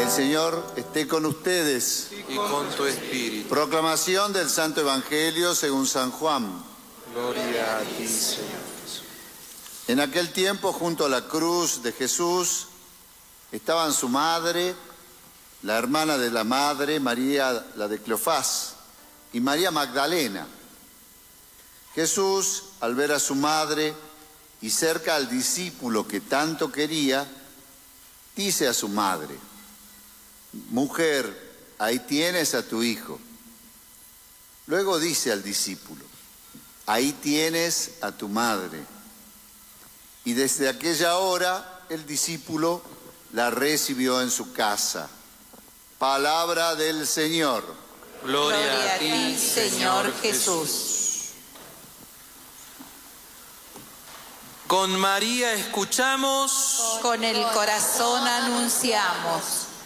El Señor esté con ustedes. Y con tu espíritu. Proclamación del Santo Evangelio según San Juan. Gloria a ti, Señor. En aquel tiempo, junto a la cruz de Jesús, estaban su madre, la hermana de la madre, María la de Cleofás, y María Magdalena. Jesús, al ver a su madre y cerca al discípulo que tanto quería, dice a su madre: «Mujer, ahí tienes a tu hijo». Luego dice al discípulo: «Ahí tienes a tu madre». Y desde aquella hora el discípulo la recibió en su casa. Palabra del Señor. Gloria a ti, Señor Jesús. Con María escuchamos, con el corazón anunciamos.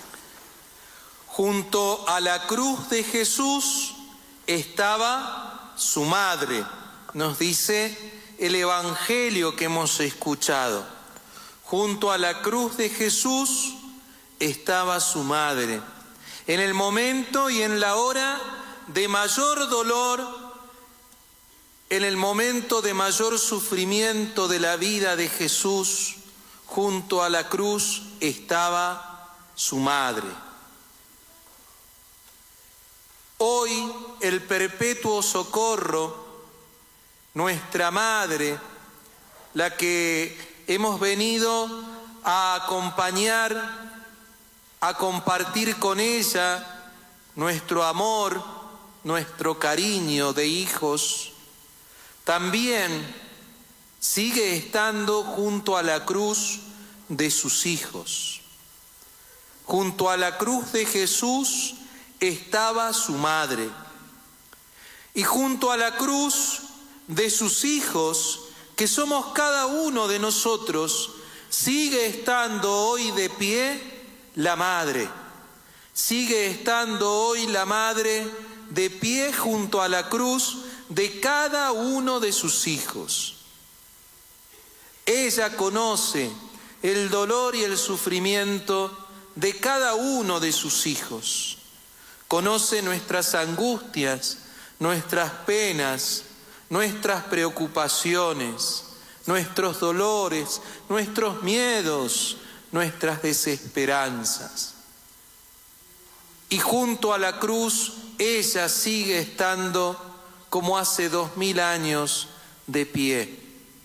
junto a la cruz de Jesús estaba su madre, nos dice el Evangelio que hemos escuchado. Junto a la cruz de Jesús estaba su madre. En el momento y en la hora de mayor dolor, en el momento de mayor sufrimiento de la vida de Jesús, junto a la cruz estaba su madre. Hoy el perpetuo socorro, nuestra madre, la que hemos venido a acompañar, a compartir con ella nuestro amor, nuestro cariño de hijos, también sigue estando junto a la cruz de sus hijos. Junto a la cruz de Jesús estaba su madre. Y junto a la cruz de sus hijos, que somos cada uno de nosotros, sigue estando hoy de pie la madre. Sigue estando hoy la madre de pie junto a la cruz de cada uno de sus hijos. Ella conoce el dolor y el sufrimiento de cada uno de sus hijos. Conoce nuestras angustias, nuestras penas, nuestras preocupaciones, nuestros dolores, nuestros miedos, nuestras desesperanzas. Y junto a la cruz, ella sigue estando como hace 2000 años de pie.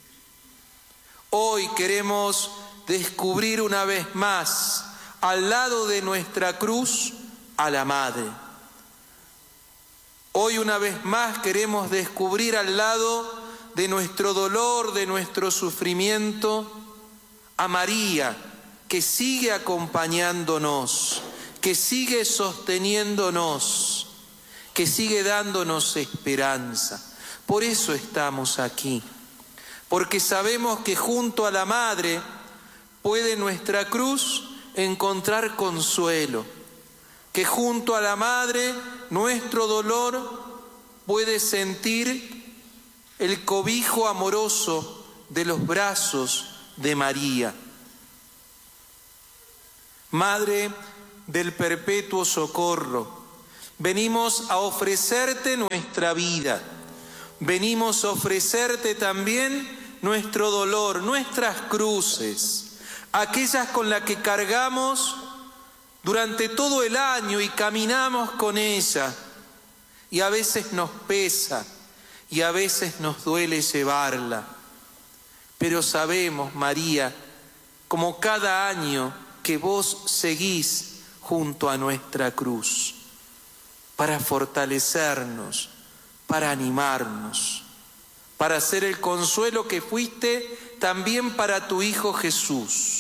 Hoy queremos descubrir una vez más, al lado de nuestra cruz, a la Madre. Hoy una vez más queremos descubrir al lado de nuestro dolor, de nuestro sufrimiento, a María, que sigue acompañándonos, que sigue sosteniéndonos, que sigue dándonos esperanza. Por eso estamos aquí, porque sabemos que junto a la Madre puede nuestra cruz encontrar consuelo, que junto a la Madre nuestro dolor puede sentir el cobijo amoroso de los brazos de María. Madre del perpetuo socorro, venimos a ofrecerte nuestra vida, venimos a ofrecerte también nuestro dolor, nuestras cruces, aquellas con las que cargamos durante todo el año y caminamos con ella, y a veces nos pesa y a veces nos duele llevarla. Pero sabemos, María, como cada año, que vos seguís junto a nuestra cruz para fortalecernos, para animarnos, para ser el consuelo que fuiste también para tu Hijo Jesús.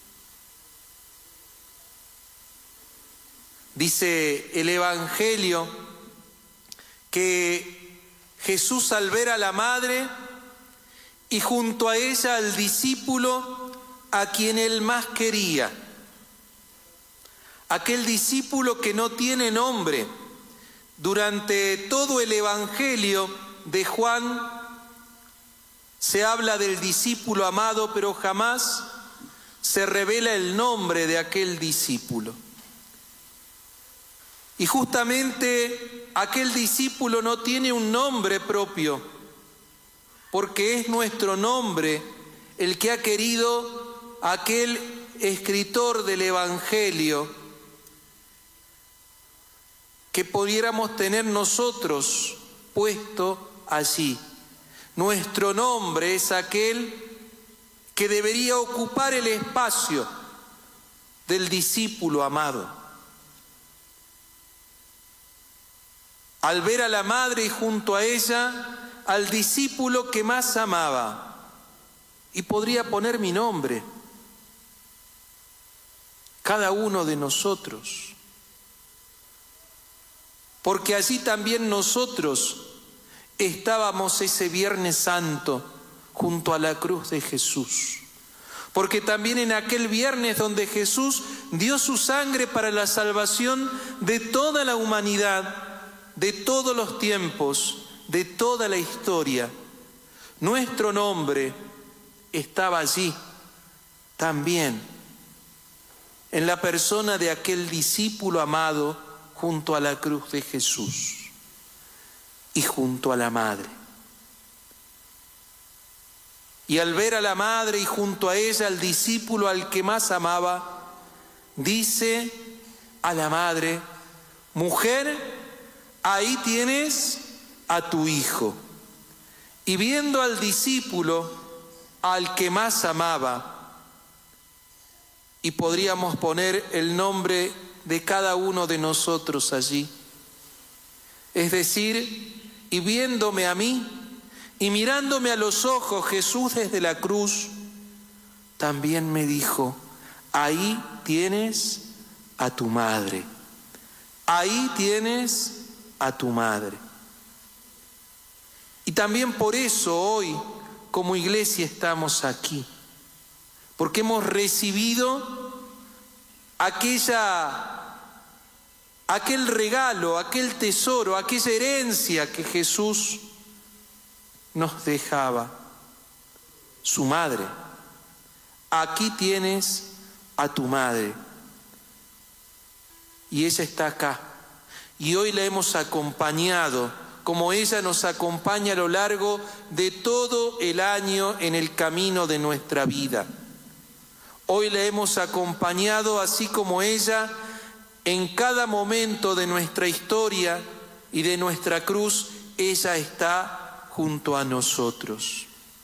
Dice el Evangelio que Jesús, al ver a la madre y junto a ella al discípulo a quien él más quería, aquel discípulo que no tiene nombre, durante todo el Evangelio de Juan se habla del discípulo amado, pero jamás se revela el nombre de aquel discípulo. Y justamente aquel discípulo no tiene un nombre propio, porque es nuestro nombre el que ha querido aquel escritor del Evangelio que pudiéramos tener nosotros puesto allí. Nuestro nombre es aquel que debería ocupar el espacio del discípulo amado. Al ver a la madre y junto a ella al discípulo que más amaba, y podría poner mi nombre, cada uno de nosotros, porque allí también nosotros estábamos ese Viernes Santo junto a la cruz de Jesús, porque también en aquel viernes donde Jesús dio su sangre para la salvación de toda la humanidad, de todos los tiempos, de toda la historia, nuestro nombre estaba allí también, en la persona de aquel discípulo amado junto a la cruz de Jesús y junto a la madre. Y al ver a la madre y junto a ella al discípulo al que más amaba, dice a la madre: mujer, ahí tienes a tu hijo. Y viendo al discípulo al que más amaba, y podríamos poner el nombre de cada uno de nosotros allí, es decir, y viéndome a mí y mirándome a los ojos Jesús desde la cruz, también me dijo: ahí tienes a tu madre, ahí tienes a tu madre. Y también por eso hoy como iglesia estamos aquí, porque hemos recibido aquel regalo, aquel tesoro, aquella herencia que Jesús nos dejaba, su madre. Aquí tienes a tu madre. Y ella está acá. Y hoy la hemos acompañado, como ella nos acompaña a lo largo de todo el año en el camino de nuestra vida. Hoy la hemos acompañado así como ella en cada momento de nuestra historia y de nuestra cruz. Ella está junto a nosotros.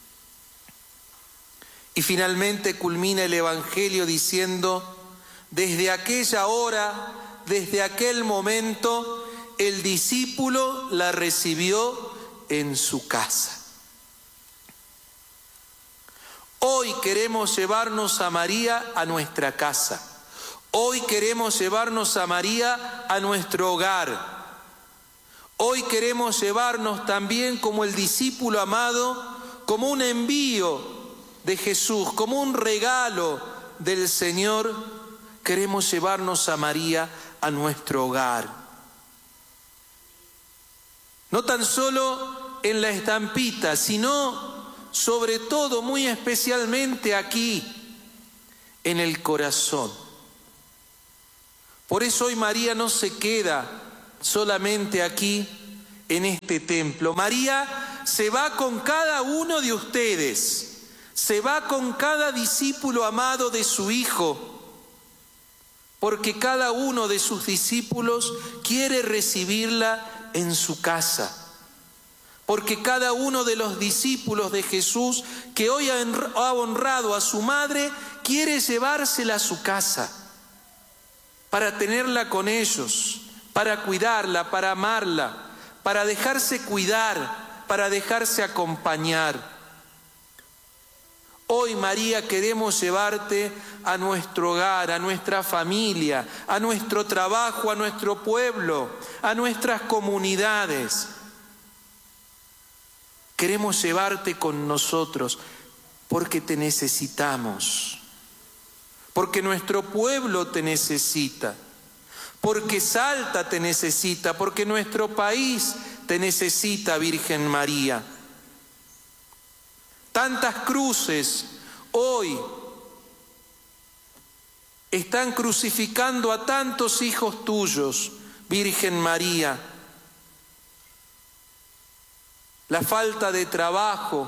Y finalmente culmina el Evangelio diciendo: desde aquella hora, desde aquel momento, el discípulo la recibió en su casa. Hoy queremos llevarnos a María a nuestra casa. Hoy queremos llevarnos a María a nuestro hogar. Hoy queremos llevarnos también como el discípulo amado, como un envío de Jesús, como un regalo del Señor. Queremos llevarnos a María a nuestro hogar. No tan solo en la estampita, sino sobre todo, muy especialmente aquí, en el corazón. Por eso hoy María no se queda solamente aquí, en este templo. María se va con cada uno de ustedes, se va con cada discípulo amado de su Hijo, porque cada uno de sus discípulos quiere recibirla en su casa. Porque cada uno de los discípulos de Jesús que hoy ha honrado a su madre quiere llevársela a su casa para tenerla con ellos, para cuidarla, para amarla, para dejarse cuidar, para dejarse acompañar. Hoy, María, queremos llevarte a nuestro hogar, a nuestra familia, a nuestro trabajo, a nuestro pueblo, a nuestras comunidades. Queremos llevarte con nosotros porque te necesitamos, porque nuestro pueblo te necesita, porque Salta te necesita, porque nuestro país te necesita, Virgen María. Tantas cruces hoy están crucificando a tantos hijos tuyos, Virgen María, la falta de trabajo,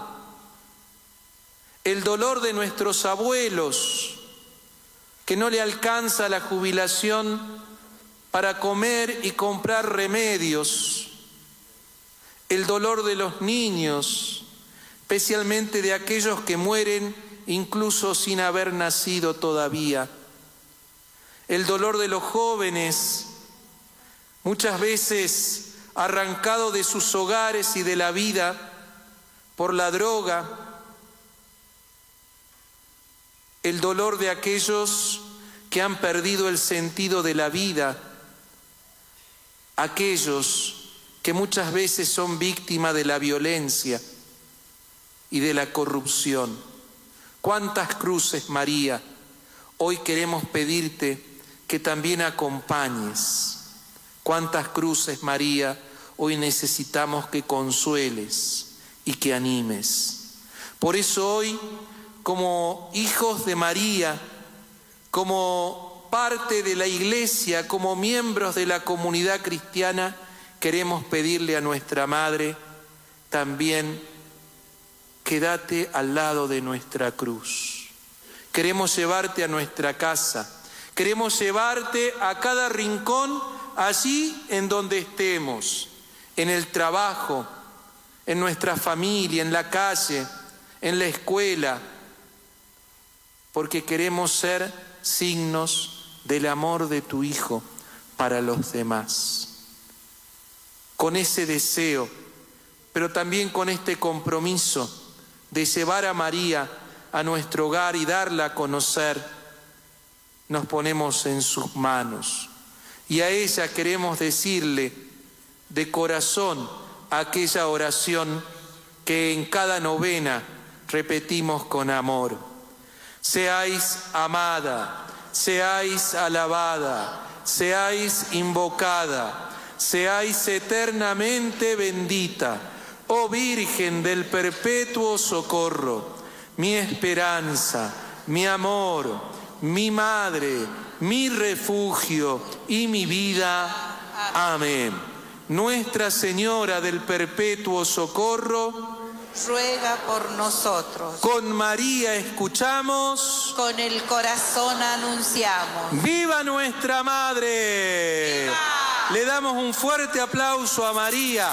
el dolor de nuestros abuelos, que no le alcanza la jubilación para comer y comprar remedios, el dolor de los niños, especialmente de aquellos que mueren incluso sin haber nacido todavía, el dolor de los jóvenes, muchas veces arrancado de sus hogares y de la vida por la droga, el dolor de aquellos que han perdido el sentido de la vida, aquellos que muchas veces son víctimas de la violencia y de la corrupción. ¿Cuántas cruces, María? Hoy queremos pedirte que también acompañes. ¿Cuántas cruces, María? Hoy necesitamos que consueles y que animes. Por eso hoy, como hijos de María, como parte de la Iglesia, como miembros de la comunidad cristiana, queremos pedirle a nuestra Madre también: quédate al lado de nuestra cruz. Queremos llevarte a nuestra casa, queremos llevarte a cada rincón, allí en donde estemos, en el trabajo, en nuestra familia, en la calle, en la escuela, porque queremos ser signos del amor de tu Hijo para los demás. Con ese deseo, pero también con este compromiso de llevar a María a nuestro hogar y darla a conocer, nos ponemos en sus manos. Y a ella queremos decirle de corazón aquella oración que en cada novena repetimos con amor: seáis amada, seáis alabada, seáis invocada, seáis eternamente bendita, oh Virgen del perpetuo socorro, mi esperanza, mi amor, mi madre, mi refugio y mi vida. Amén. Nuestra Señora del perpetuo socorro, ruega por nosotros. Con María escuchamos, con el corazón anunciamos. ¡Viva nuestra Madre! ¡Viva! Le damos un fuerte aplauso a María.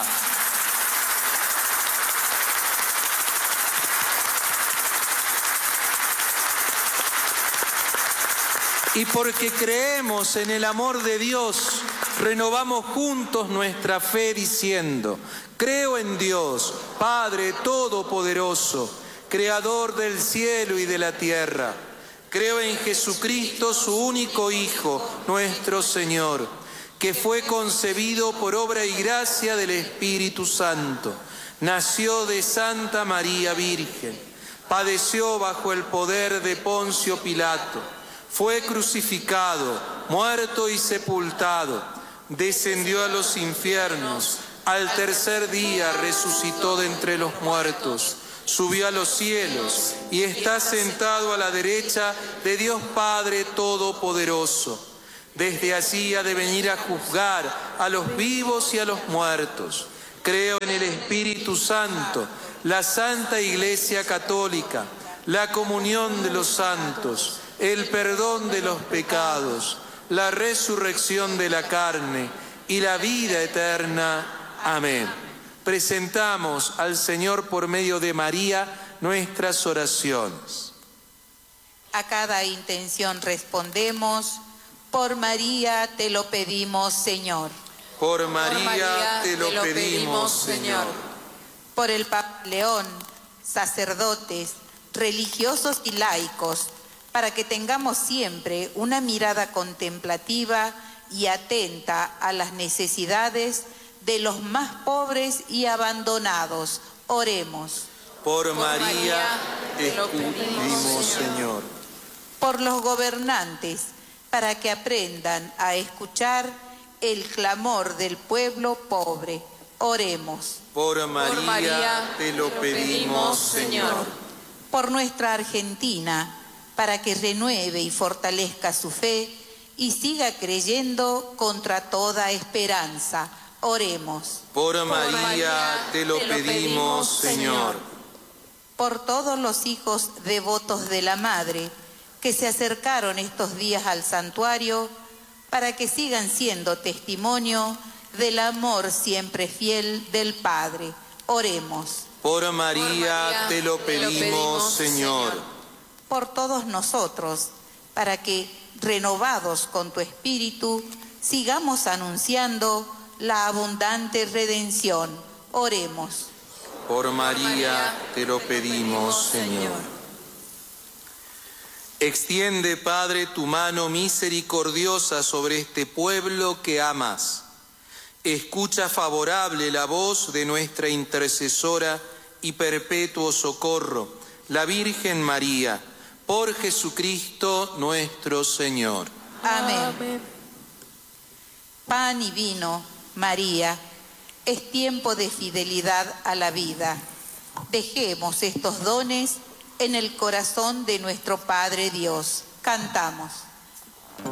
Y porque creemos en el amor de Dios, renovamos juntos nuestra fe diciendo: creo en Dios, Padre Todopoderoso, Creador del cielo y de la tierra. Creo en Jesucristo, su único Hijo, nuestro Señor, que fue concebido por obra y gracia del Espíritu Santo. Nació de Santa María Virgen, padeció bajo el poder de Poncio Pilato, fue crucificado, muerto y sepultado, descendió a los infiernos, al tercer día resucitó de entre los muertos, subió a los cielos y está sentado a la derecha de Dios Padre Todopoderoso. Desde allí ha de venir a juzgar a los vivos y a los muertos. Creo en el Espíritu Santo, la Santa Iglesia Católica, la comunión de los santos, el perdón de los pecados, la resurrección de la carne y la vida eterna. Amén. Presentamos al Señor por medio de María nuestras oraciones. A cada intención respondemos: por María te lo pedimos, Señor. Por María te lo pedimos, Señor. Por el Papa León, sacerdotes, religiosos y laicos, para que tengamos siempre una mirada contemplativa y atenta a las necesidades de los más pobres y abandonados. Oremos. Por María te lo pedimos, Señor. Por los gobernantes, para que aprendan a escuchar el clamor del pueblo pobre. Oremos. Por María te lo pedimos, Señor. Por nuestra Argentina, para que renueve y fortalezca su fe y siga creyendo contra toda esperanza. Oremos. Por María te lo pedimos, Señor. Por todos los hijos devotos de la Madre que se acercaron estos días al santuario, para que sigan siendo testimonio del amor siempre fiel del Padre. Oremos. Por María te lo pedimos, Señor. Por todos nosotros, para que, renovados con tu Espíritu, sigamos anunciando la abundante redención. Oremos. Por María te lo pedimos, Señor. Extiende, Padre, tu mano misericordiosa sobre este pueblo que amas. Escucha favorable la voz de nuestra intercesora y perpetuo socorro, la Virgen María, por Jesucristo nuestro Señor. Amén. Pan y vino, María, es tiempo de fidelidad a la vida. Dejemos estos dones en el corazón de nuestro Padre Dios. Cantamos.